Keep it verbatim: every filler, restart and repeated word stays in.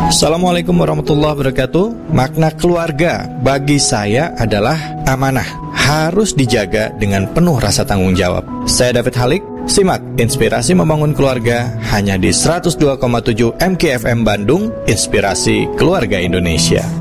Assalamualaikum warahmatullahi wabarakatuh. Makna keluarga bagi saya adalah amanah, harus dijaga dengan penuh rasa tanggung jawab. Saya David Halik. Simak Inspirasi Membangun Keluarga hanya di seratus dua koma tujuh M K F M Bandung, Inspirasi Keluarga Indonesia.